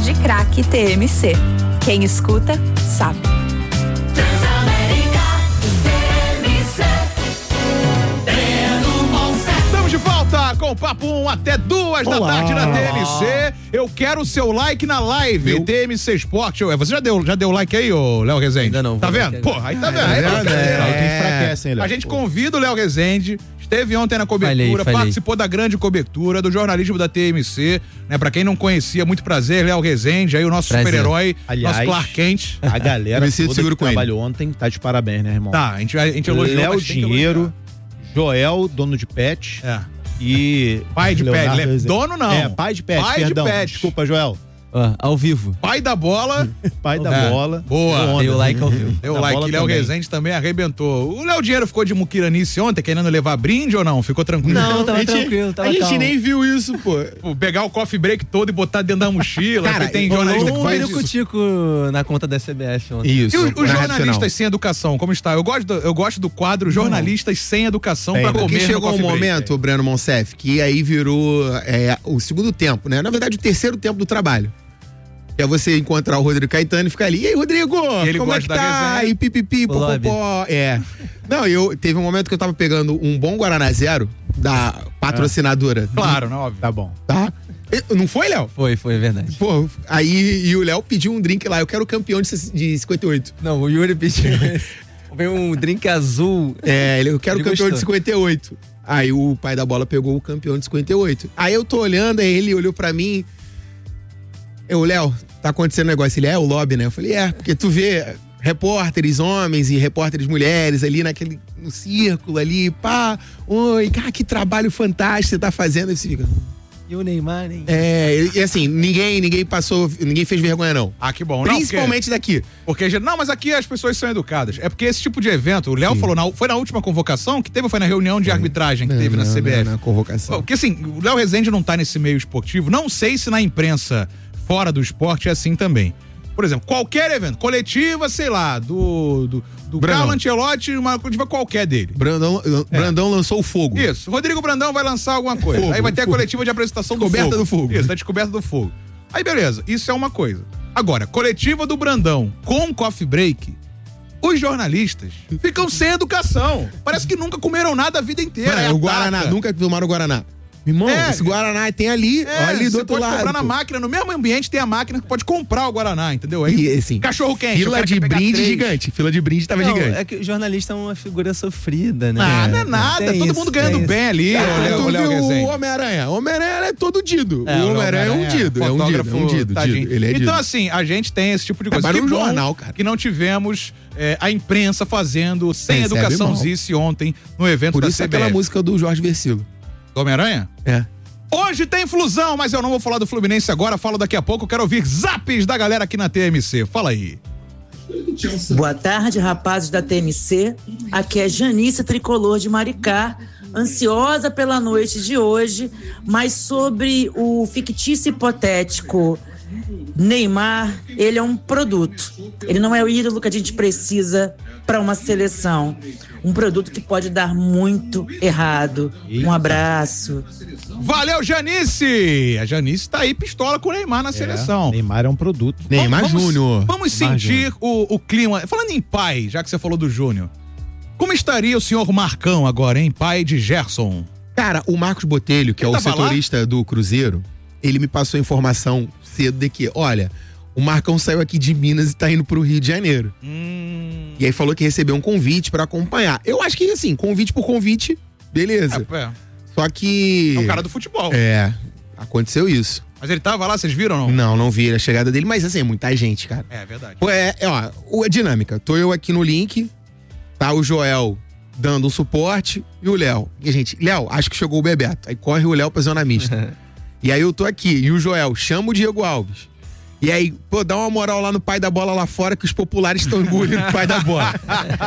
de craque TMC. Quem escuta, sabe. Estamos de volta com o Papo 1 até 2 da tarde na TMC. Eu quero o seu like na live TMC Esporte. Você já deu like aí, ô Léo Rezende? Ainda não. Tá vendo? Pô, aí tá vendo. A gente convida o Léo Rezende. Esteve ontem na cobertura, participou da grande cobertura do jornalismo da TMC, né? Pra quem não conhecia, muito prazer, Léo Rezende, aí o nosso super-herói, nosso Clark Kent. A galera toda que trabalhou ontem tá de parabéns, né, irmão? Tá, a gente elogiou. Léo Dinheiro, Joel, dono de pet. E... Pai de pet, dono não. Pai de pet, perdão. Desculpa, Joel. Ao vivo. Pai da bola. Pai da bola. Boa. Deu like ao vivo. Deu like. Léo Rezende também arrebentou. O Léo Dinheiro ficou de muquiranice ontem, querendo levar brinde ou não? Ficou tranquilo? Não, tava tranquilo. A gente nem viu isso, pô. Pegar o coffee break todo e botar dentro da mochila. Cara, tem jornalista que faz isso. Tico na conta da CBF ontem. Isso. E os jornalistas sem educação, como está? Eu gosto do quadro Jornalistas sem educação pra comer. Porque chegou um momento, Breno Monsef, que aí virou o segundo tempo, né? Na verdade, o terceiro tempo do trabalho. Que é você encontrar o Rodrigo Caetano e ficar ali, e aí, Rodrigo, como é que tá? E pipipi, popopó. Não, teve um momento que eu tava pegando um bom Guaraná Zero da patrocinadora. Claro, não, óbvio. Tá bom. Tá? Não foi, Léo? Foi verdade. Pô, aí e o Léo pediu um drink lá, eu quero o campeão de 58. Não, o Yuri pediu veio um drink azul. Eu quero o campeão de 58. Aí o pai da bola pegou o campeão de 58. Aí eu tô olhando, aí ele olhou pra mim. Léo, tá acontecendo um negócio. Ele o lobby, né? Eu falei, porque tu vê repórteres homens e repórteres mulheres ali no círculo ali, pá, oi, cara, que trabalho fantástico você tá fazendo. Aí você fica... E o Neymar, hein? E assim, ninguém fez vergonha, não. Ah, que bom. Principalmente daqui. Porque, não, mas aqui as pessoas são educadas. É porque esse tipo de evento, o Léo falou, foi na última convocação que teve, foi na reunião de arbitragem que teve na CBF. Na convocação. Porque assim, o Léo Rezende não tá nesse meio esportivo, não sei se na imprensa fora do esporte é assim também. Por exemplo, qualquer evento, coletiva, sei lá, do Carlo Ancelotti, uma coletiva qualquer dele. Brandão lançou o fogo. Isso, Rodrigo Brandão vai lançar alguma coisa. Aí vai ter a coletiva de apresentação do fogo. Do fogo. Isso, da descoberta do fogo. Aí beleza, isso é uma coisa. Agora, coletiva do Brandão com coffee break, os jornalistas ficam sem educação. Parece que nunca comeram nada a vida inteira. O Guaraná, nunca tomaram Guaraná. Irmão, esse Guaraná tem ali, olha ali do outro lado. Você pode comprar na máquina, no mesmo ambiente tem a máquina que pode comprar o Guaraná, entendeu? Aí, e assim, cachorro quente. Fila de brinde gigante. Fila de brinde tava gigante. É que o jornalista é uma figura sofrida, né? Não é nada. Todo mundo ganhando bem ali. Tu viu o Homem-Aranha? O Homem-Aranha é todo dido. O Homem-Aranha é um dido. É um dido. Ele é dido. Então, assim, a gente tem esse tipo de coisa. Que jornal, cara. Que não tivemos a imprensa fazendo sem educaçãozice ontem no evento da CBF. Por isso aquela música do Jorge Versilo. Do Homem-Aranha? Hoje tem Flusão, mas eu não vou falar do Fluminense agora, falo daqui a pouco, quero ouvir zaps da galera aqui na TMC. Fala aí. Boa tarde, rapazes da TMC. Aqui é Janice Tricolor de Maricá, ansiosa pela noite de hoje, mas sobre o fictício hipotético Neymar, ele é um produto. Ele não é o ídolo que a gente precisa para uma seleção. Um produto que pode dar muito errado. Um abraço. Valeu, Janice! A Janice tá aí pistola com o Neymar na seleção. Neymar é um produto. Neymar Júnior. Vamos sentir o clima. Falando em pai, já que você falou do Júnior, como estaria o senhor Marcão agora, hein? Pai de Gerson. Cara, o Marcos Botelho, que é o setorista do Cruzeiro, ele me passou a informação cedo de que, olha, o Marcão saiu aqui de Minas e tá indo pro Rio de Janeiro. E aí falou que recebeu um convite pra acompanhar. Eu acho que, assim, convite por convite, beleza. Só que... É um cara do futebol. Aconteceu isso. Mas ele tava lá, vocês viram ou não? Não, não vi a chegada dele, mas assim, é muita gente, cara. É verdade. Pô, a dinâmica. Tô eu aqui no link, tá o Joel dando um suporte e o Léo. E a gente, Léo, acho que chegou o Bebeto. Aí corre o Léo pra zona mista. E aí eu tô aqui, e o Joel chama o Diego Alves. E aí, pô, dá uma moral lá no pai da bola lá fora que os populares estão engolindo o pai da bola.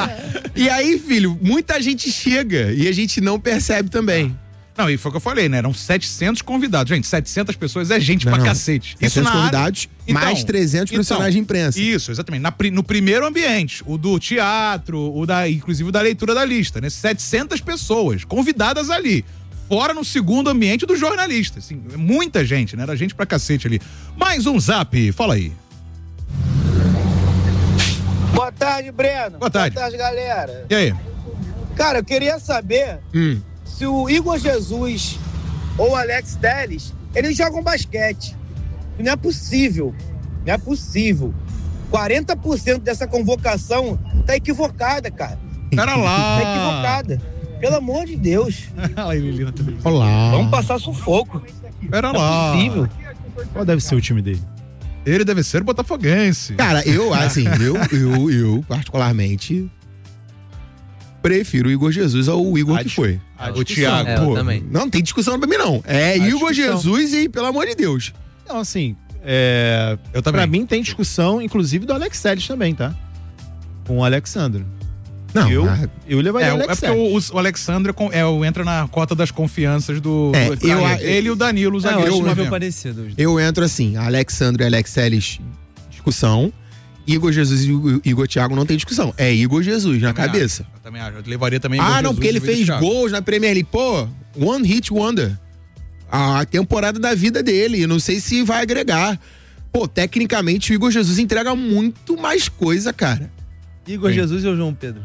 E aí, filho, muita gente chega e a gente não percebe também. Não, e foi o que eu falei, né? Eram 700 convidados. Gente, 700 pessoas é gente pra cacete. 700 convidados, mais 300 profissionais de imprensa. Isso, exatamente. No primeiro ambiente, o do teatro, inclusive o da leitura da lista, né? 700 pessoas convidadas ali. fora no segundo ambiente do jornalista. Assim, muita gente, né? Era gente pra cacete ali. Mais um zap, fala aí. Boa tarde, Breno. Boa tarde. Boa tarde, galera. E aí? Cara, eu queria saber se o Igor Jesus ou o Alex Telles, eles jogam basquete. Não é possível. Não é possível. 40% dessa convocação tá equivocada, cara. Pera lá. Tá equivocada. Pelo amor de Deus. Olá. Vamos passar sufoco. Pera lá. Não é possível. Qual deve ser o time dele? Ele deve ser botafoguense. Cara, eu particularmente prefiro o Igor Jesus ao Igor que foi. O Thiago. Também. Não tem discussão pra mim, não. É Igor Jesus e, pelo amor de Deus. Não, assim, eu também. Pra mim tem discussão, inclusive do Alex Telles também, tá? Com o Alexandre. Não, eu levaria o Alex porque o Alexandre entra na cota das confianças do ele e o Danilo, os zagueiros. Eu entro assim, Alexandre e Alex Telles, discussão. Igor Jesus e Igor Thiago não tem discussão. É Igor Jesus na cabeça. Eu também acho. Eu levaria também Igor não, Jesus porque ele fez gols na Premier League. Pô, one hit wonder. A temporada da vida dele. Eu não sei se vai agregar. Pô, tecnicamente o Igor Jesus entrega muito mais coisa, cara. Igor Jesus ou João Pedro?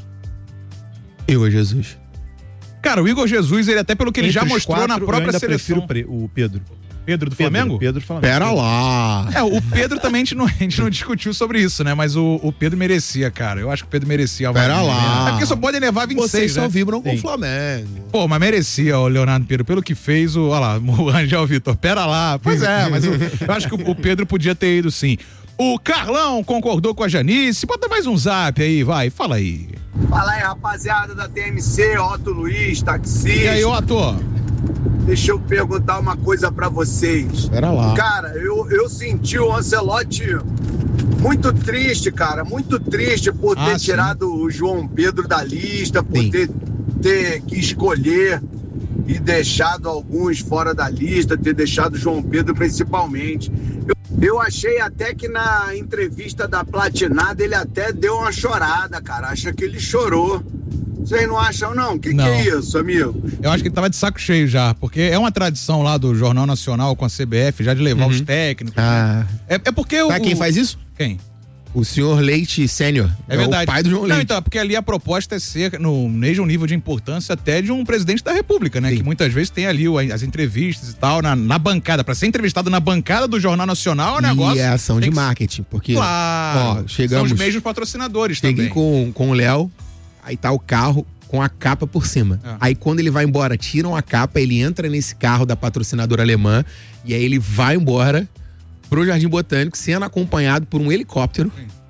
Igor Jesus. Cara, o Igor Jesus, ele até pelo que ele já mostrou na própria seleção. Eu prefiro o Pedro. Pedro do Flamengo? Pedro do Flamengo. Pera lá. O Pedro também a gente não discutiu sobre isso, né? Mas o Pedro merecia, cara. Eu acho que o Pedro merecia. Pera lá. É porque só pode levar 26, Vocês só né? vibram com o Flamengo. Pô, mas merecia o Leonardo Pedro, pelo que fez olha lá, o Angel Vitor. Pera lá. Pois é, mas eu acho que o Pedro podia ter ido sim. O Carlão concordou com a Janice. Bota mais um zap aí, vai. Fala aí. Fala aí, rapaziada da TMC, Otto Luiz, taxista. E aí, Otto? Deixa eu perguntar uma coisa pra vocês. Pera lá. Cara, eu senti o Ancelotti muito triste, cara. Muito triste por ter tirado o João Pedro da lista, por ter que escolher e deixado alguns fora da lista, ter deixado o João Pedro principalmente. Eu achei até que na entrevista da Platinada ele até deu uma chorada, cara. Acho que ele chorou. Vocês não acham, não? O que é isso, amigo? Eu acho que ele tava de saco cheio já, porque é uma tradição lá do Jornal Nacional com a CBF já de levar os técnicos. É porque Sabe quem faz isso? Quem? O senhor Leite Sênior. É verdade. O pai do João Leite. Não, então, porque ali a proposta é ser no mesmo nível de importância até de um presidente da República, né? Sim. Que muitas vezes tem ali as entrevistas e tal, na bancada. Pra ser entrevistado na bancada do Jornal Nacional é um negócio... E é ação de marketing, porque... Claro, chegamos... São os mesmos patrocinadores também. Cheguei com o Léo, aí tá o carro com a capa por cima. Aí quando ele vai embora, tiram a capa, ele entra nesse carro da patrocinadora alemã e aí ele vai embora pro Jardim Botânico, sendo acompanhado por um helicóptero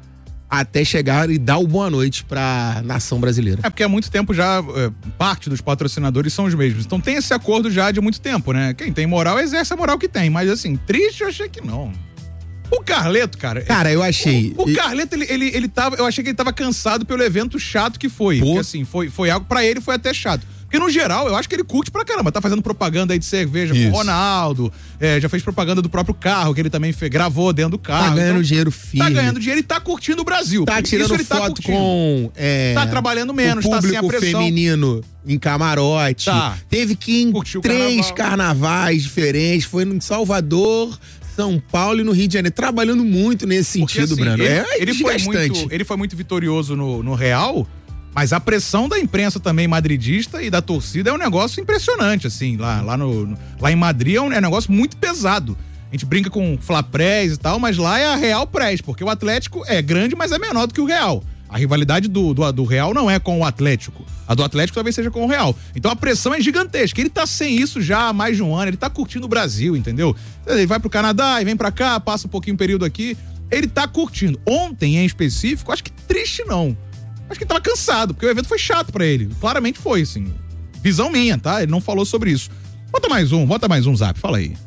até chegar e dar o boa noite pra nação brasileira. É porque há muito tempo já parte dos patrocinadores são os mesmos. Então tem esse acordo já de muito tempo, né? Quem tem moral exerce a moral que tem, mas assim, triste eu achei que não. O Carleto, cara... Cara, eu achei... O Carleto, ele tava... Eu achei que ele tava cansado pelo evento chato que foi. Porque assim, foi algo... Pra ele foi até chato. Porque no geral, eu acho que ele curte pra caramba. Tá fazendo propaganda aí de cerveja com o Ronaldo. Já fez propaganda do próprio carro, que ele também gravou dentro do carro. Tá ganhando dinheiro firme. Tá ganhando dinheiro e tá curtindo o Brasil. Tá tirando ele foto com... tá trabalhando menos, tá sem a pressão. Feminino em camarote. Tá. Teve que ir em 3 carnavais diferentes. Foi em Salvador... São Paulo e no Rio de Janeiro, trabalhando muito nesse sentido, assim, Brando. Ele foi muito vitorioso no Real, mas a pressão da imprensa também madridista e da torcida é um negócio impressionante, assim, lá em Madrid é um negócio muito pesado. A gente brinca com Fla-Press e tal, mas lá é a Real Press, porque o Atlético é grande, mas é menor do que o Real. A rivalidade do Real não é com o Atlético. A do Atlético talvez seja com o Real. Então a pressão é gigantesca. Ele tá sem isso já há mais de um ano. Ele tá curtindo o Brasil, entendeu? Ele vai pro Canadá e vem pra cá, passa um pouquinho período aqui. Ele tá curtindo. Ontem, em específico, acho que triste não. Acho que ele tava cansado, porque o evento foi chato pra ele. Claramente foi, assim. Visão minha, tá? Ele não falou sobre isso. Bota mais um zap, fala aí.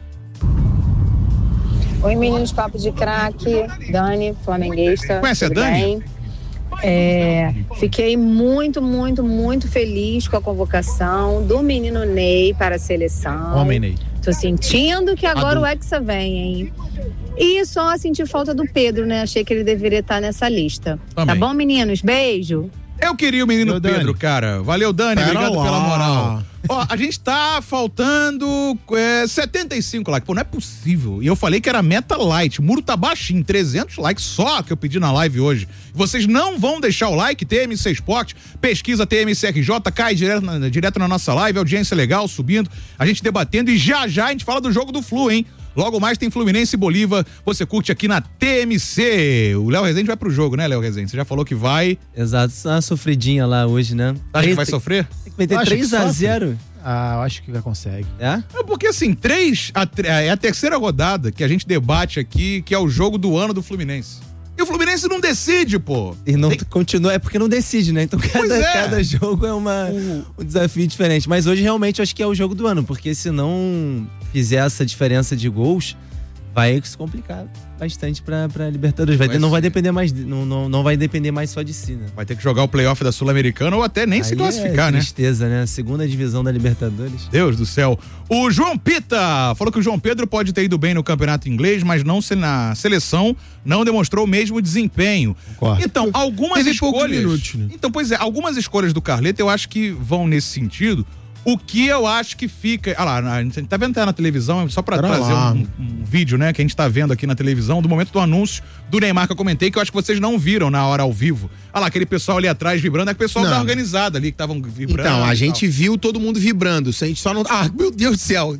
Oi, meninos, papo de craque. Dani, flamenguista. Conhece a Dani? Bem? Fiquei muito, muito, muito feliz com a convocação do menino Ney para a seleção. Homem Ney. Tô sentindo que agora o Hexa vem, hein? E só senti falta do Pedro, né? Achei que ele deveria estar nessa lista. Também. Tá bom, meninos? Beijo. Eu queria o menino Pedro, cara. Valeu, Dani. Obrigado pela moral. Ó, a gente tá faltando 75 likes. Pô, não é possível. E eu falei que era meta light. O muro tá baixinho, 300 likes só que eu pedi na live hoje. Vocês não vão deixar o like, TMC Esporte, pesquisa TMCRJ, cai direto na nossa live, audiência legal, subindo, a gente debatendo e já a gente fala do jogo do Flu, hein? Logo mais tem Fluminense e Bolívar, você curte aqui na TMC. O Léo Rezende vai pro jogo, né, Léo Rezende? Você já falou que vai. Exato, uma sofridinha lá hoje, né? Acha que vai sofrer? Tem que meter 3-0. Eu acho que consegue. É porque assim, é a terceira rodada que a gente debate aqui, que é o jogo do ano do Fluminense. E o Fluminense não decide, pô. E não continua, é porque não decide, né? Então cada jogo é um desafio diferente. Mas hoje realmente eu acho que é o jogo do ano, porque se não fizer essa diferença de gols, vai se complicar bastante pra Libertadores. Não vai depender mais, não vai depender mais só de si, né? Vai ter que jogar o playoff da Sul-Americana ou até nem se classificar, né? Tristeza, né? Segunda divisão da Libertadores. Deus do céu. O João Pita falou que o João Pedro pode ter ido bem no campeonato inglês, mas não na seleção não demonstrou o mesmo desempenho. Concordo. Então, algumas escolhas... Minutos, né? Então, pois é, algumas escolhas do Carleto eu acho que vão nesse sentido. O que eu acho que fica... Ah lá, a gente tá vendo na televisão, só pra trazer um vídeo, né, que a gente tá vendo aqui na televisão, do momento do anúncio do Neymar que eu comentei, que eu acho que vocês não viram na hora ao vivo. Ah lá, aquele pessoal ali atrás vibrando, é o pessoal da organizada ali que estavam vibrando. Então, a gente viu todo mundo vibrando, a gente só não... Ah, meu Deus do céu!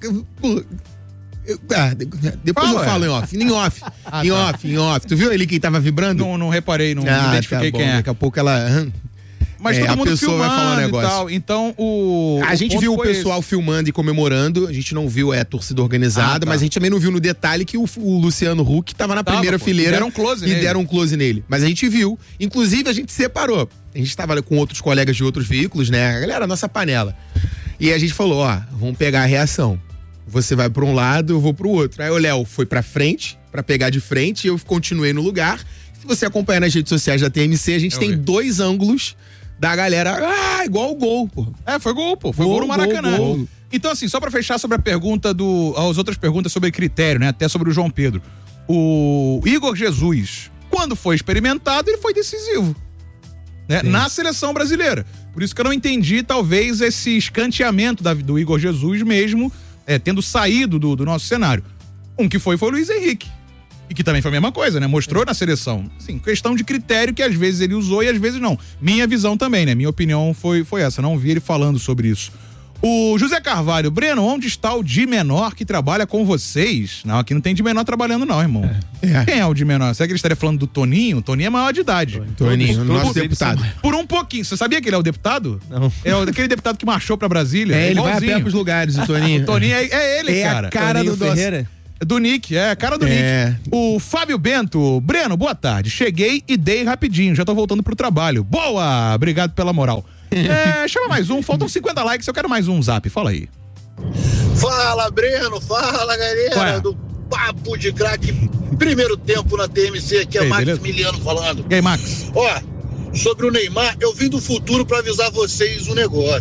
Depois eu falo em off. Em off. Tu viu ali quem tava vibrando? Não reparei, não identifiquei quem é. Daqui a pouco ela... Mas todo mundo filmando vai falar um negócio. E tal. Então, a gente viu o pessoal filmando e comemorando, a gente não viu a torcida organizada, mas a gente também não viu no detalhe que o Luciano Huck tava na primeira fileira. Deram um close nele. Mas a gente viu. Inclusive, a gente separou. A gente tava com outros colegas de outros veículos, né? A galera, nossa panela. E a gente falou, vamos pegar a reação. Você vai pra um lado, eu vou pro outro. Aí o Léo foi pra frente, pra pegar de frente, e eu continuei no lugar. Se você acompanhar nas redes sociais da TMC, a gente tem 2 ângulos da galera, igual o gol, pô. Foi gol, pô. Foi gol no Maracanã. Gol. Então, assim, só pra fechar sobre a pergunta as outras perguntas sobre critério, né? Até sobre o João Pedro. O Igor Jesus, quando foi experimentado, ele foi decisivo. Né? Na seleção brasileira. Por isso que eu não entendi, talvez, esse escanteamento do Igor Jesus mesmo, tendo saído do nosso cenário. Que foi o Luiz Henrique. E que também foi a mesma coisa, né? Mostrou na seleção. Assim, questão de critério que às vezes ele usou e às vezes não. Minha visão também, né? Minha opinião foi essa. Não vi ele falando sobre isso. O José Carvalho, Breno, onde está o de menor que trabalha com vocês? Não, aqui não tem de menor trabalhando não, irmão. Quem é o de menor? Será que ele estaria falando do Toninho? O Toninho é maior de idade. Toninho, nosso deputado. Por um pouquinho. Você sabia que ele é o deputado? Não. É aquele deputado que marchou pra Brasília. Ele vai a pé pros lugares, o Toninho. O Toninho é ele, cara. É a cara Toninho do Ferreira. Do Nick, a cara do Nick. O Fábio Bento, Breno, boa tarde. Cheguei e dei rapidinho, já tô voltando pro trabalho. Boa! Obrigado pela moral. Chama mais um, faltam 50 likes, eu quero mais um zap, fala aí. Fala, Breno, fala, galera do Papo de Craque. Primeiro tempo na TMC, aqui é Max Miliano falando. E aí, Max? Sobre o Neymar, eu vim do futuro pra avisar vocês um negócio.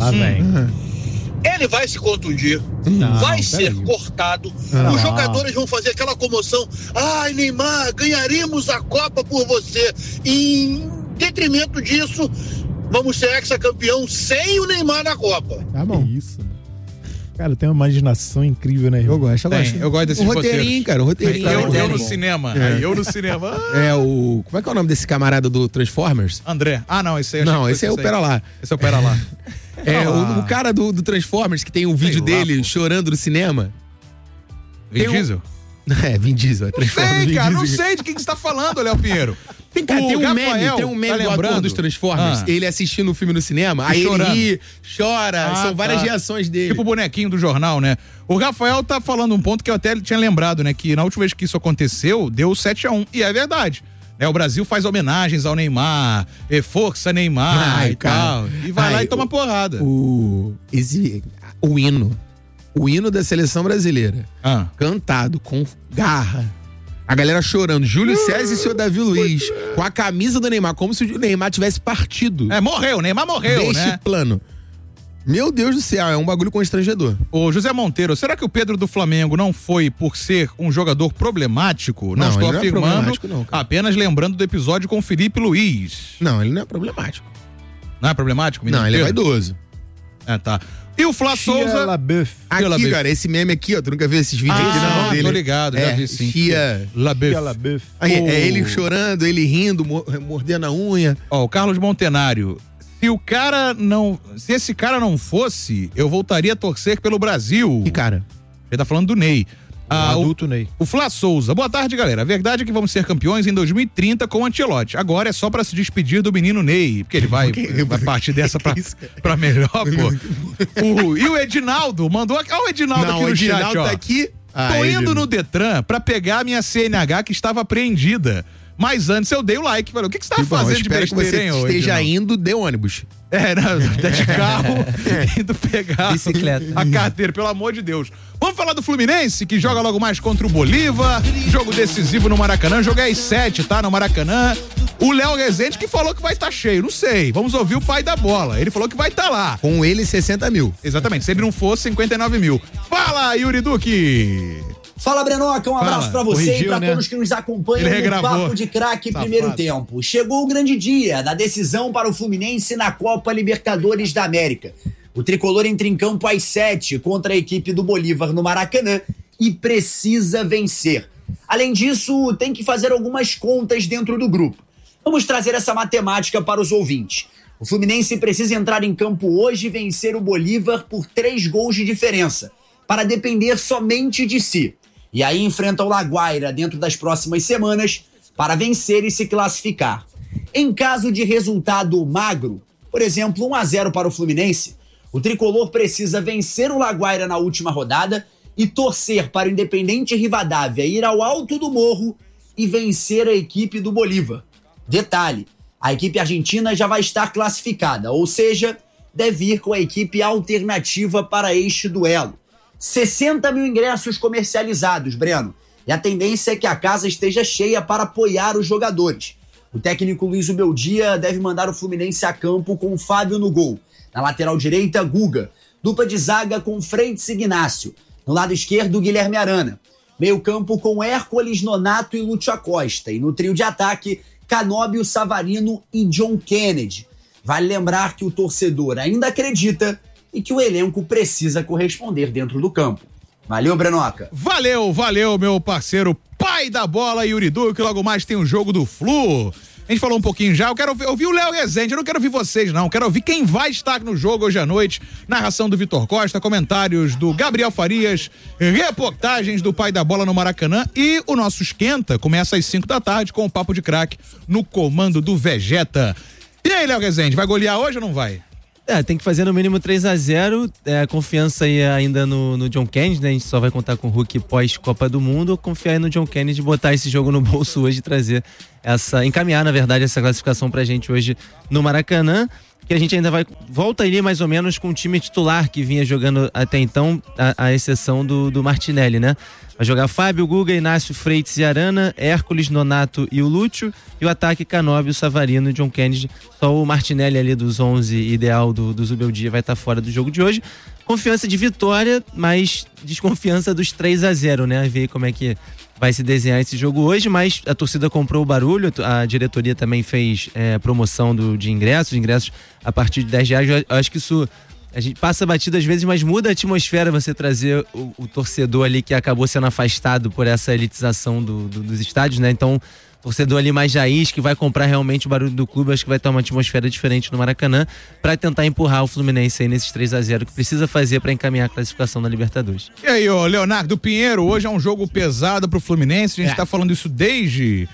Ele vai se contundir, vai ser cortado, os jogadores vão fazer aquela comoção. Ai, Neymar, ganharemos a Copa por você. E em detrimento disso, vamos ser hexacampeão sem o Neymar na Copa. Tá bom. Isso. Cara, tem uma imaginação incrível, né? Eu gosto. Eu gosto desses roteirinho, cara. O roteirinho. Eu no cinema. Eu no cinema. Como é que é o nome desse camarada do Transformers? André. Não, esse aí. Não, esse é o Pera Lá. Esse é o Pera Lá. O cara do Transformers, que tem um vídeo dele chorando no cinema. Vin Diesel? Vin Diesel. Não sei de quem você tá falando, Léo Pinheiro. Tem um meme do ator dos Transformers, ele assistindo o filme no cinema, aí ele ri, chora, são várias reações dele. Tipo o bonequinho do jornal, né? O Rafael tá falando um ponto que eu até tinha lembrado, né? Que na última vez que isso aconteceu, deu 7-1, e é verdade. O Brasil faz homenagens ao Neymar, força Neymar e tal. E vai lá e toma porrada. O hino da seleção brasileira, cantado com garra. A galera chorando, Júlio César e seu Davi Luiz, com a camisa do Neymar, como se o Neymar tivesse partido. Morreu, o Neymar morreu, deste plano. Meu Deus do céu, é um bagulho constrangedor. Ô José Monteiro, será que o Pedro do Flamengo não foi por ser um jogador problemático? Não estou afirmando, não, apenas lembrando do episódio com o Felipe Luiz. Não, ele não é problemático. Não é problemático? Não, ele é vaidoso. Tá. E o Flá Souza. Aqui, cara, esse meme aqui, ó, tu nunca viu esses vídeos aqui, não? Dele. Tô ligado, já vi sim. Chia LaBeouf. É ele chorando, ele rindo, mordendo a unha. Ó, o Carlos Montenário. Se esse cara não fosse, eu voltaria a torcer pelo Brasil. Que cara? Ele tá falando do Ney. Adulto Ney. O Flá Souza. Boa tarde, galera. A verdade é que vamos ser campeões em 2030 com o Ancelotti. Agora é só pra se despedir do menino Ney, porque ele vai partir dessa pra melhor, pô. E o Edinaldo mandou. Olha o Edinaldo aqui no chat, ó. Tá aqui. Tô indo no Detran pra pegar a minha CNH que estava apreendida. Mas antes eu dei o like. Falei, o que você tá fazendo de besteira, hein, hoje? Esteja indo de ônibus. Tá de carro, indo pegar bicicleta. A carteira, pelo amor de Deus. Vamos falar do Fluminense, que joga logo mais contra o Bolívar. Jogo decisivo no Maracanã. Jogo é às 7, tá? No Maracanã. O Léo Rezende que falou que vai estar cheio. Não sei. Vamos ouvir o pai da bola. Ele falou que vai estar lá. Com ele, 60 mil. Exatamente. Se ele não fosse, 59 mil. Fala, Yuri Duque! Fala, Brenoca, um abraço pra você e pra todos que nos acompanham no Papo de Craque Primeiro Tempo. Chegou o grande dia da decisão para o Fluminense na Copa Libertadores da América. O tricolor entra em campo às 7 contra a equipe do Bolívar no Maracanã e precisa vencer. Além disso, tem que fazer algumas contas dentro do grupo. Vamos trazer essa matemática para os ouvintes. O Fluminense precisa entrar em campo hoje e vencer o Bolívar por 3 gols de diferença, para depender somente de si. E aí enfrenta o La Guaira dentro das próximas semanas para vencer e se classificar. Em caso de resultado magro, por exemplo, 1-0 para o Fluminense, o tricolor precisa vencer o La Guaira na última rodada e torcer para o Independente Rivadavia ir ao alto do morro e vencer a equipe do Bolívar. Detalhe, a equipe argentina já vai estar classificada, ou seja, deve ir com a equipe alternativa para este duelo. 60 mil ingressos comercializados, Breno. E a tendência é que a casa esteja cheia para apoiar os jogadores. O técnico Luiz Ubeldia deve mandar o Fluminense a campo com o Fábio no gol. Na lateral direita, Guga. Dupla de zaga com Freitas e Ignácio. No lado esquerdo, Guilherme Arana. Meio campo com Hércules, Nonato e Lúcio Acosta. E no trio de ataque, Canóbio, Savarino e John Kennedy. Vale lembrar que o torcedor ainda acredita e que o elenco precisa corresponder dentro do campo. Valeu, Brenoca. Valeu, meu parceiro pai da bola, Yuri Duque. Logo mais tem o jogo do Flu. A gente falou um pouquinho já, eu quero ouvir o Léo Rezende, eu não quero ouvir vocês não, quero ouvir quem vai estar no jogo hoje à noite. Narração do Vitor Costa, comentários do Gabriel Farias, reportagens do pai da bola no Maracanã e o nosso esquenta começa às 5 da tarde com o Papo de Craque no comando do Vegeta. E aí, Léo Rezende, vai golear hoje ou não vai? Tem que fazer no mínimo 3-0, confiança aí ainda no John Kennedy, né? A gente só vai contar com o Hulk pós-Copa do Mundo, confiar aí no John Kennedy, botar esse jogo no bolso hoje e trazer encaminhar, na verdade, essa classificação pra gente hoje no Maracanã, que a gente ainda volta ali mais ou menos com o time titular que vinha jogando até então, a exceção do Martinelli, né? Vai jogar Fábio, Guga, Inácio, Freitas e Arana, Hércules, Nonato e o Lúcio, e o ataque Canóbio, Savarino e John Kennedy. Só o Martinelli ali dos 11 ideal do Zubeldia vai estar fora do jogo de hoje. Confiança de vitória, mas desconfiança dos 3-0, né? Ver como é que vai se desenhar esse jogo hoje, mas a torcida comprou o barulho, a diretoria também fez promoção de ingressos a partir de R$10. Eu acho que isso a gente passa batido às vezes, mas muda a atmosfera você trazer o torcedor ali que acabou sendo afastado por essa elitização dos estádios, né? Então, torcedor ali mais raiz, que vai comprar realmente o barulho do clube, acho que vai ter uma atmosfera diferente no Maracanã para tentar empurrar o Fluminense aí nesses 3-0 que precisa fazer para encaminhar a classificação na Libertadores. E aí, Leonardo Pinheiro, hoje é um jogo pesado pro Fluminense, a gente tá falando isso desde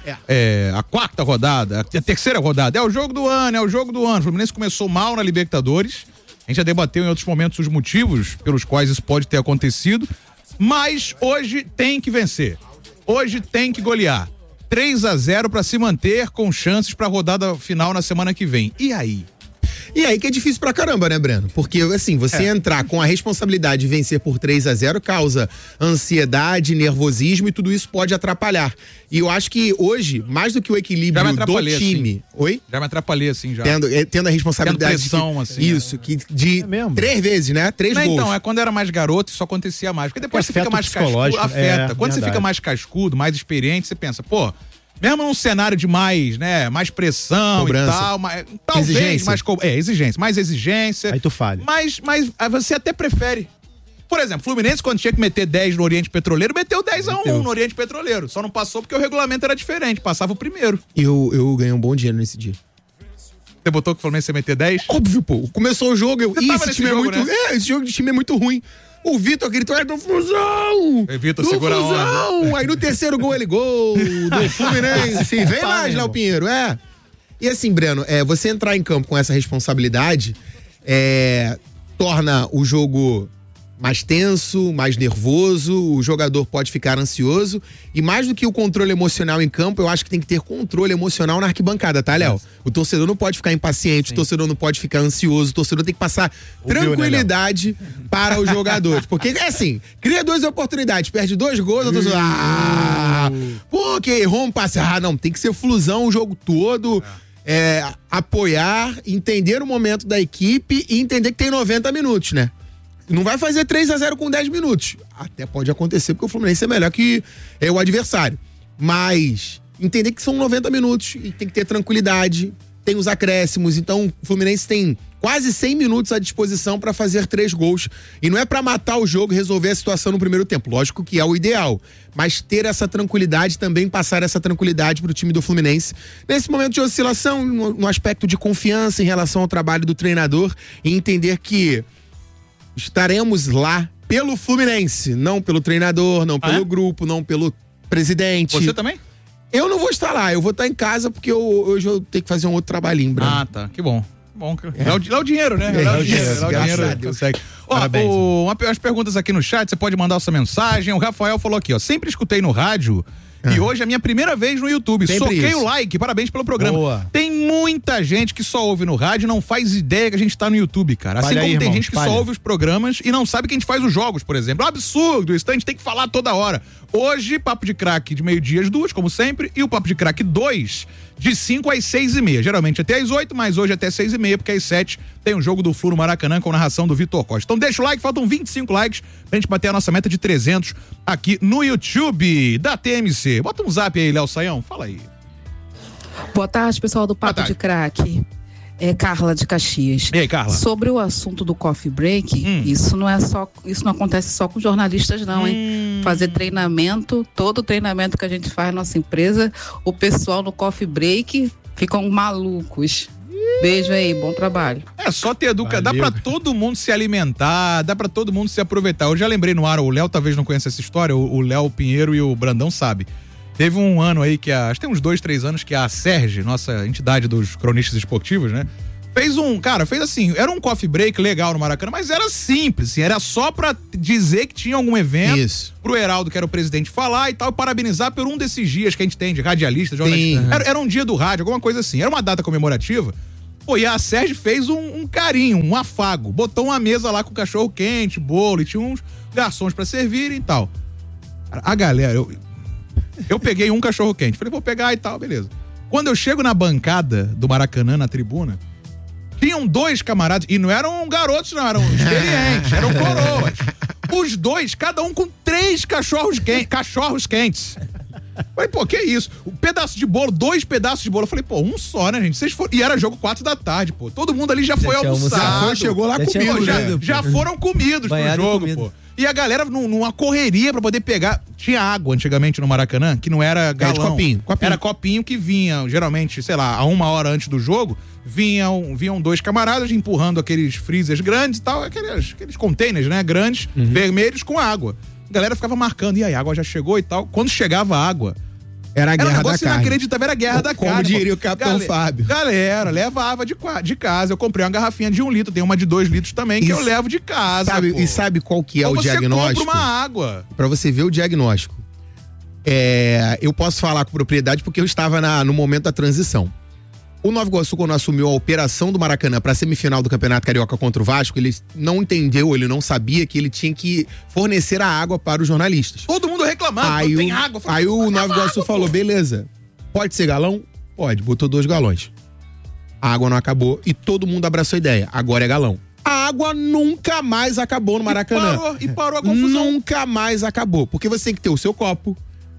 a quarta rodada, a terceira rodada, é o jogo do ano, o Fluminense começou mal na Libertadores, a gente já debateu em outros momentos os motivos pelos quais isso pode ter acontecido, mas hoje tem que vencer, hoje tem que golear. 3-0 para se manter com chances para a rodada final na semana que vem. E aí? E aí que é difícil pra caramba, né, Breno? Porque, assim, você entrar com a responsabilidade de vencer por 3-0 causa ansiedade, nervosismo e tudo isso pode atrapalhar. E eu acho que hoje, mais do que o equilíbrio do time... Assim. Oi? Já me atrapalhei, assim, já. Tendo a responsabilidade... Tendo pressão, assim. Isso, de 3 vezes, né? 3 gols. Então, quando eu era mais garoto, isso acontecia mais. Porque depois você fica mais cascudo, afeta. Quando você fica mais cascudo, mais experiente, você pensa, pô, mesmo num cenário de mais, né, mais pressão, cobrança e tal, talvez exigência. Mais exigência. Aí tu falha. Mas você até prefere. Por exemplo, Fluminense, quando tinha que meter 10 no Oriente Petroleiro, meteu 10-1 no Oriente Petroleiro. Só não passou porque o regulamento era diferente, passava o primeiro. E eu ganhei um bom dinheiro nesse dia. Você botou que o Fluminense ia meter 10? Óbvio, pô. Começou o jogo, esse time jogo, é muito... né? esse jogo de time é muito ruim. O Vitor gritou, do Fusão! Vitor segura a onda. Aí no terceiro gol ele, gol do Fluminense. Vem mais, Léo Pinheiro, E assim, Breno, você entrar em campo com essa responsabilidade torna o jogo mais tenso, mais nervoso, o jogador pode ficar ansioso e mais do que o controle emocional em campo, eu acho que tem que ter controle emocional na arquibancada, tá, Léo? O torcedor não pode ficar impaciente, Sim. O torcedor não pode ficar ansioso, o torcedor tem que passar tranquilidade para os jogadores, porque é assim, cria 2 oportunidades, perde 2 gols, o torcedor, pô, que errou um passe, não, tem que ser flusão o jogo todo, apoiar, entender o momento da equipe e entender que tem 90 minutos, né? Não vai fazer 3-0 com 10 minutos. Até pode acontecer, porque o Fluminense é melhor que o adversário. Mas entender que são 90 minutos e tem que ter tranquilidade, tem os acréscimos. Então, o Fluminense tem quase 100 minutos à disposição para fazer 3 gols. E não é para matar o jogo e resolver a situação no primeiro tempo. Lógico que é o ideal. Mas ter essa tranquilidade, também passar essa tranquilidade para o time do Fluminense. Nesse momento de oscilação, no aspecto de confiança em relação ao trabalho do treinador e entender que estaremos lá pelo Fluminense, não pelo treinador, não pelo grupo, não pelo presidente. Você também? Eu não vou estar lá, eu vou estar em casa porque hoje eu tenho que fazer um outro trabalhinho, Bruno. Ah, tá, que bom. Dá o dinheiro, né? Dá o dinheiro, consegue. Parabéns. Umas perguntas aqui no chat, você pode mandar sua mensagem. O Rafael falou aqui, sempre escutei no rádio. E hoje é a minha primeira vez no YouTube. Soquei o like, parabéns pelo programa. Boa. Tem muita gente que só ouve no rádio e não faz ideia que a gente tá no YouTube, cara. Assim como tem gente que só ouve os programas e não sabe que a gente faz os jogos, por exemplo. É um absurdo, isso a gente tem que falar toda hora. Hoje, Papo de Craque de meio-dia às 2, como sempre, e o Papo de Craque 2 de 5 às 6h30. Geralmente até às 8, mas hoje até 6h30, porque às 7 tem um jogo do Flu no Maracanã com narração do Vitor Costa. Então deixa o like, faltam 25 likes pra gente bater a nossa meta de 300 aqui no YouTube da TMC. Bota um zap aí, Léo Saião, fala aí. Boa tarde, pessoal do Papo de Craque. É Carla de Caxias. E aí, Carla? Sobre o assunto do coffee break, isso não acontece só com jornalistas não, hein? Fazer treinamento, todo treinamento que a gente faz na nossa empresa, o pessoal no coffee break ficam malucos. Beijo aí, bom trabalho. É só ter dá pra todo mundo se alimentar, dá pra todo mundo se aproveitar. Eu já lembrei no ar, o Léo talvez não conheça essa história, o Léo Pinheiro e o Brandão sabe. Teve um ano aí acho que tem uns 2-3 anos que a Serge, nossa entidade dos cronistas esportivos, né? Fez assim, era um coffee break legal no Maracanã, mas era simples, assim, era só pra dizer que tinha algum evento pro Heraldo, que era o presidente, falar e tal, e parabenizar por um desses dias que a gente tem de radialista, jornalista. Era um dia do rádio, alguma coisa assim, era uma data comemorativa. Pô, e a Serge fez um carinho, um afago, botou uma mesa lá com cachorro quente, bolo, e tinha uns garçons pra servirem e tal. A galera, eu peguei um cachorro quente, falei, vou pegar e tal, beleza. Quando eu chego na bancada do Maracanã, na tribuna, tinham 2 camaradas, e não eram garotos não, eram experientes, eram coroas. Os 2, cada um com 3 cachorros quentes. Falei, pô, que isso? Um pedaço de bolo, 2 pedaços de bolo. Eu falei, pô, um só, né, gente? E era jogo 4 da tarde, pô. Todo mundo ali já foi almoçado. Chegou lá comido, já foram comidos pro jogo, pô. E a galera numa correria pra poder pegar. Tinha água antigamente no Maracanã, que não era galão. Era copinho. Era copinho que vinha, geralmente, sei lá, a 1 hora antes do jogo, vinham 2 camaradas empurrando aqueles freezers grandes e tal, aqueles containers, né, grandes, vermelhos com água. A galera ficava marcando, e aí, a água já chegou e tal. Quando chegava a água, era a guerra da carne. Era um negócio inacreditável, era a guerra da carne. Como diria o Capitão Fábio. Galera, levava de casa. Eu comprei uma garrafinha de 1 litro, tem uma de 2 litros também, que eu levo de casa. Sabe qual que é o diagnóstico? Você compra uma água. Pra você ver o diagnóstico. Eu posso falar com propriedade porque eu estava no momento da transição. O Nova Iguaçu, quando assumiu a operação do Maracanã para a semifinal do Campeonato Carioca contra o Vasco, ele não entendeu, ele não sabia que ele tinha que fornecer a água para os jornalistas. Todo mundo reclamando, não tem água. Aí o Nova Iguaçu falou, beleza, pode ser galão? Pode, botou 2 galões. A água não acabou e todo mundo abraçou a ideia, agora é galão. A água nunca mais acabou no Maracanã. E parou a confusão. Nunca mais acabou, porque você tem que ter o seu copo,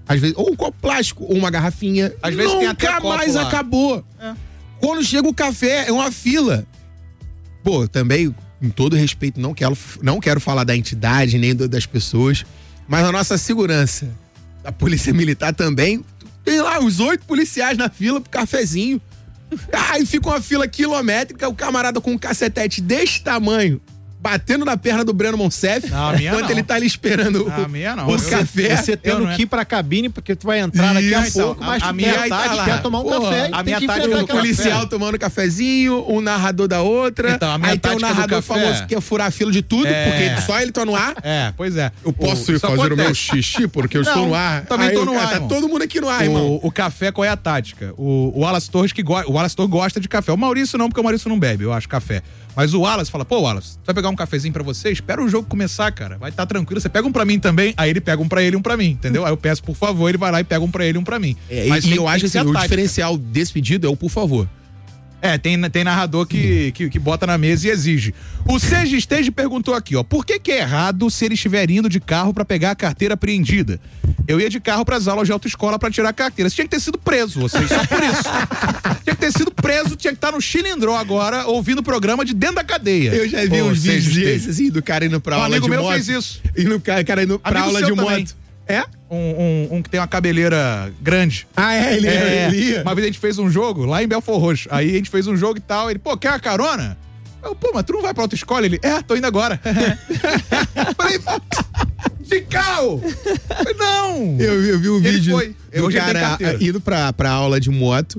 Às vezes, ou um copo plástico, ou uma garrafinha. Às vezes tem até copo mais lá. acabou. Quando chega o café, é uma fila. Pô, também, com todo respeito, não quero falar da entidade, nem das pessoas, mas a nossa segurança, da polícia militar também, tem lá os 8 policiais na fila pro cafezinho. Aí fica uma fila quilométrica, o camarada com um cacetete desse tamanho, batendo na perna do Breno Monsef, enquanto ele tá ali esperando o café. Você tendo que ir pra cabine, porque tu vai entrar daqui a pouco, mas a minha tática quer tomar um café. A minha tática do policial tomando cafezinho, o narrador da outra. Então, a minha aí tem o narrador famoso que quer furar a fila de tudo, porque só ele tá no ar. Pois é. Eu posso ir fazer o meu xixi porque eu estou no ar? Também tô no ar. Tá todo mundo aqui no ar, irmão. O café, qual é a tática? O Wallace Torres o Wallace Torres gosta de café. O Maurício não, porque o Maurício não bebe, eu acho, café. Mas o Wallace fala, pô, Wallace, você vai pegar um cafezinho pra você? Espera o jogo começar, cara. Vai estar tranquilo. Você pega um pra mim também, aí ele pega um pra ele e um pra mim, entendeu? Aí eu peço, por favor, ele vai lá e pega um pra ele e um pra mim. Mas eu acho assim, o diferencial desse pedido é o por favor. Tem narrador que bota na mesa e exige. O Sege Stage perguntou aqui, ó, por que é errado se ele estiver indo de carro pra pegar a carteira apreendida? Eu ia de carro pras aulas de autoescola pra tirar a carteira. Você tinha que ter sido preso, vocês, só por isso. Tinha que ter sido preso, tinha que estar no Chilindró agora, ouvindo o programa de dentro da cadeia. Eu já vi uns vídeos desses, assim, do cara indo pra aula de moto. Um amigo meu fez isso. E no cara indo pra aula de moto. É? Um que tem uma cabeleira grande. Ele ia. Uma vez a gente fez um jogo lá em Belfort Roxo. Aí a gente fez um jogo e tal. Ele, pô, quer uma carona? Eu, pô, mas tu não vai pra autoescola? Ele, tô indo agora. Falei, de carro! Falei, não! Eu vi um vídeo do cara indo pra aula de moto.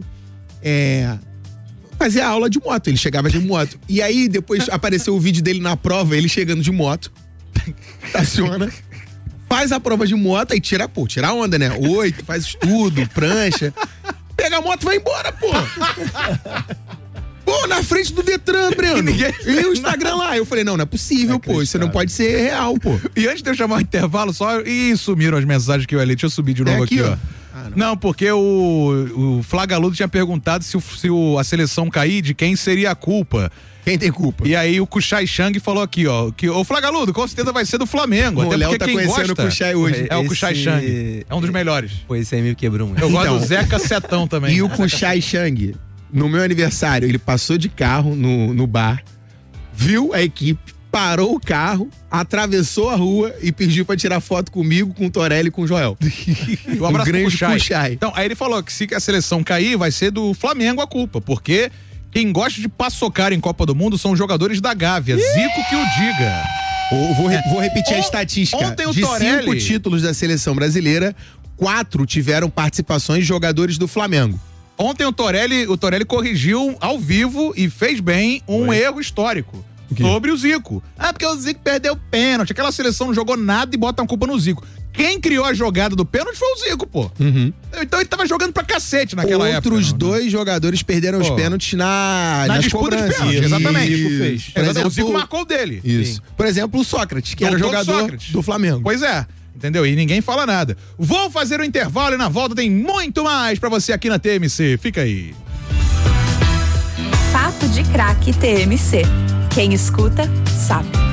Fazer a aula de moto. Ele chegava de moto. E aí depois apareceu o vídeo dele na prova, ele chegando de moto. Estaciona. Faz a prova de moto, aí tira a onda, né? 8, faz estudo, prancha. Pega a moto e vai embora, pô. Pô, na frente do Detran, Breno. E o Instagram lá. Eu falei, não é possível, pô. Isso não pode ser real, pô. E antes de eu chamar o intervalo, só... Ih, sumiram as mensagens que eu li. Deixa eu subir de novo aqui, ó. Não, porque o Flagaludo tinha perguntado se a seleção cair, de quem seria a culpa. Quem tem culpa? E aí o Kuchai Chang falou aqui, ó, que o Flagaludo com certeza vai ser do Flamengo. O Léo tá conhecendo o Kuchai hoje. É o Kuchai Chang. É um dos melhores. Pô, esse aí me quebrou muito. Eu gosto do Zeca Setão também. E o Kuchai Chang, no meu aniversário, ele passou de carro no bar, viu a equipe, parou o carro, atravessou a rua e pediu pra tirar foto comigo, com o Torelli e com o Joel. Um abraço pro Kuchai. Então, aí ele falou que se a seleção cair, vai ser do Flamengo a culpa, porque quem gosta de paçocar em Copa do Mundo são os jogadores da Gávea. Zico que o diga. Vou repetir a estatística. Ontem o de Torelli... 5 títulos da seleção brasileira, 4 tiveram participações de jogadores do Flamengo. Ontem o Torelli corrigiu ao vivo e fez bem um erro histórico. Sobre o Zico. Porque o Zico perdeu o pênalti. Aquela seleção não jogou nada e botam a culpa no Zico. Quem criou a jogada do pênalti foi o Zico, pô. Então ele tava jogando pra cacete naquela época. Outros 2 jogadores perderam os pênaltis na disputa de pênalti, exatamente. Exemplo, o Zico marcou o dele. Isso. Por exemplo, o Sócrates, que era jogador do Flamengo. Pois é. Entendeu? E ninguém fala nada. Vou fazer o intervalo e na volta tem muito mais pra você aqui na TMC. Fica aí. Papo de Craque TMC. Quem escuta, sabe.